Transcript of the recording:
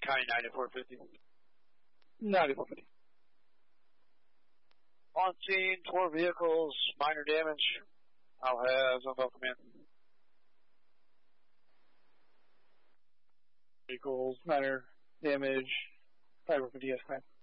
County 9450. 9450. On scene, 4 vehicles, minor damage. I'll have Zone come in. Vehicles, minor damage, 9450, yes, ma'am.